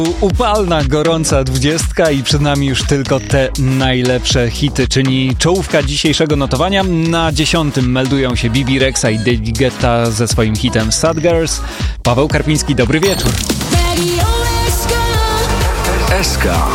Upalna, gorąca 20 i przed nami już tylko te najlepsze hity, czyli czołówka dzisiejszego notowania. Na 10 meldują się Bibi Rexha i David Guetta ze swoim hitem Sad Girls. Paweł Karpiński, dobry wieczór. SK